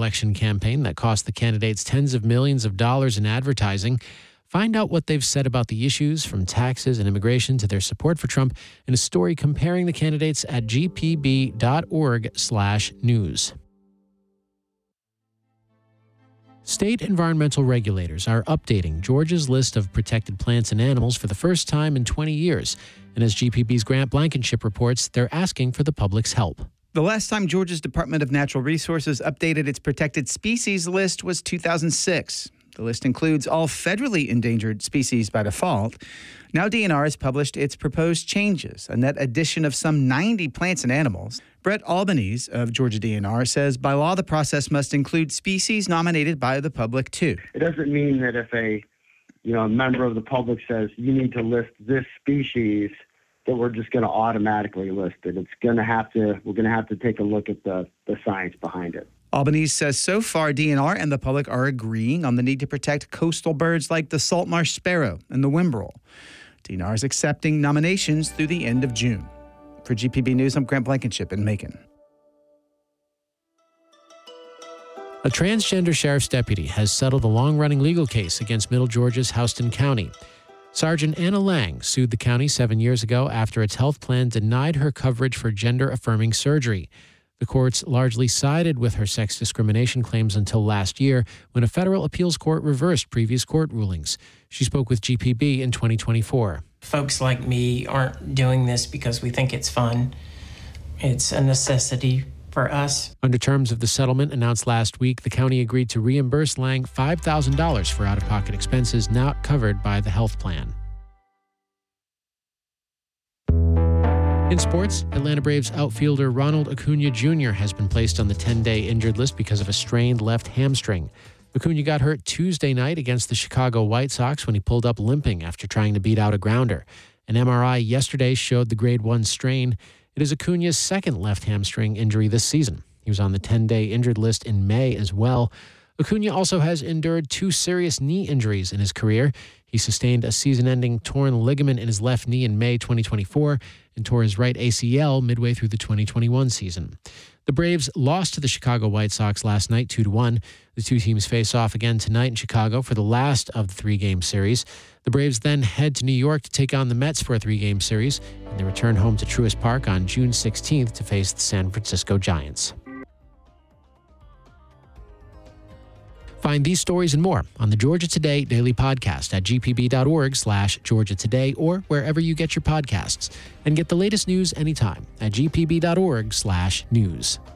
election campaign that cost the candidates tens of millions of dollars in advertising. Find out what they've said about the issues, from taxes and immigration to their support for Trump, in a story comparing the candidates at gpb.org/news. State environmental regulators are updating Georgia's list of protected plants and animals for the first time in 20 years. And as GPB's Grant Blankenship reports, they're asking for the public's help. The last time Georgia's Department of Natural Resources updated its protected species list was 2006. The list includes all federally endangered species by default. Now DNR has published its proposed changes, a net addition of some 90 plants and animals. Brett Albanese of Georgia DNR says by law the process must include species nominated by the public too. It doesn't mean that if a member of the public says you need to list this species, that we're just going to automatically list it. We're going to have to take a look at the science behind it. Albanese says so far DNR and the public are agreeing on the need to protect coastal birds like the saltmarsh sparrow and the whimbrel. DNR is accepting nominations through the end of June. For GPB News, I'm Grant Blankenship in Macon. A transgender sheriff's deputy has settled a long-running legal case against Middle Georgia's Houston County. Sergeant Anna Lang sued the county 7 years ago after its health plan denied her coverage for gender-affirming surgery. The courts largely sided with her sex discrimination claims until last year, when a federal appeals court reversed previous court rulings. She spoke with GPB in 2024. Folks like me aren't doing this because we think it's fun. It's a necessity for us. Under terms of the settlement announced last week, the county agreed to reimburse Lang $5,000 for out-of-pocket expenses not covered by the health plan. In sports, Atlanta Braves outfielder Ronald Acuna Jr. has been placed on the 10-day injured list because of a strained left hamstring. Acuna got hurt Tuesday night against the Chicago White Sox when he pulled up limping after trying to beat out a grounder. An MRI yesterday showed the grade 1 strain. It is Acuna's second left hamstring injury this season. He was on the 10-day injured list in May as well. Acuna also has endured 2 serious knee injuries in his career. He sustained a season-ending torn ligament in his left knee in May 2024 and tore his right ACL midway through the 2021 season. The Braves lost to the Chicago White Sox last night 2-1. The two teams face off again tonight in Chicago for the last of the 3-game series. The Braves then head to New York to take on the Mets for a 3-game series, and they return home to Truist Park on June 16th to face the San Francisco Giants. Find these stories and more on the Georgia Today Daily Podcast at gpb.org/Georgia Today or wherever you get your podcasts. And get the latest news anytime at gpb.org/news.